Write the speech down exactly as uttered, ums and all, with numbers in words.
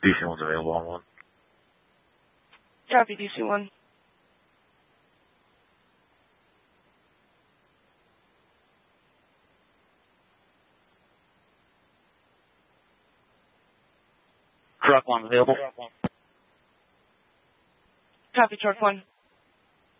D C one's available on one. Copy, D C one. Truck one available. Copy, truck one.